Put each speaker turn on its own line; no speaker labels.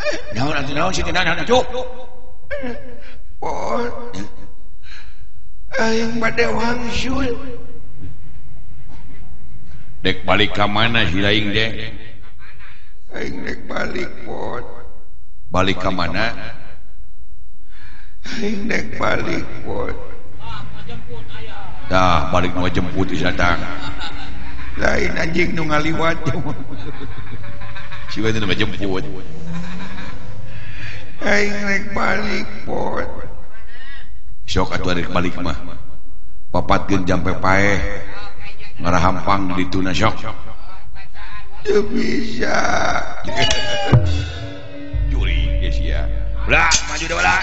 naon sih naon cuk
Pot aing bade wangsul
dek balik ka mana si laing dek
aing rek balik pot
balik ka mana
aing rek balik pot
dah balik mau jemput geus datang
lain anjing nu ngaliwat
si we nu jemput
aing rek balik pot
sok atuh rek balik mah papatkeun jampe paeh ngarahampang di dituna sok
teu bisa
curi geus ya ulah maju deh ulah